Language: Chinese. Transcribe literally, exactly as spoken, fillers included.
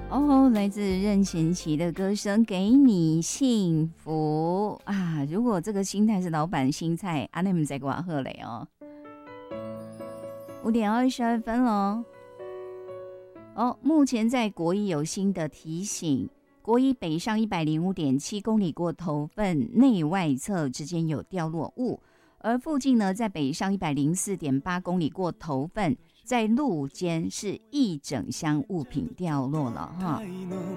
哦，来自任贤齐的歌声《给你幸福》啊！如果这个心态是老板心态，啊，那你们再给我喝嘞哦。五点二十二分喽。哦，目前在国一有新的提醒，国一北上一百零五点七公里过头份内外侧之间有掉落物，而附近呢，在北上一百零四点八公里过头份。在路间是一整箱物品掉落了哈。